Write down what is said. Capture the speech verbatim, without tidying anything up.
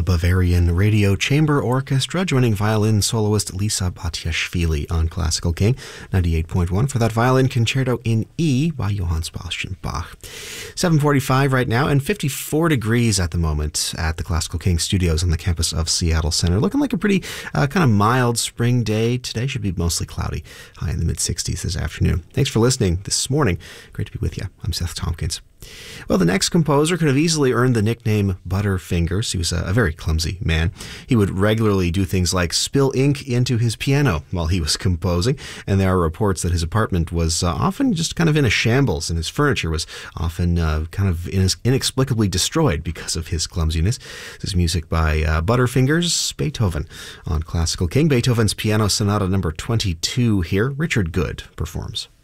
the Bavarian Radio Chamber Orchestra, joining violin soloist Lisa Batiashvili on Classical King ninety-eight point one for that violin concerto in E by Johann Sebastian Bach. seven forty-five right now, and fifty-four degrees at the moment at the Classical King studios on the campus of Seattle Center. Looking like a pretty uh, kind of mild spring day. Today should be mostly cloudy, high in the mid-sixties this afternoon. Thanks for listening this morning. Great to be with you. I'm Seth Tompkins. Well, the next composer could have easily earned the nickname Butterfingers. He was a, a very clumsy man. He would regularly do things like spill ink into his piano while he was composing, and there are reports that his apartment was uh, often just kind of in a shambles, and his furniture was often uh, kind of inex- inexplicably destroyed because of his clumsiness. This is music by uh, Butterfingers, Beethoven on Classical King. Beethoven's Piano Sonata number twenty-two here. Richard Good performs.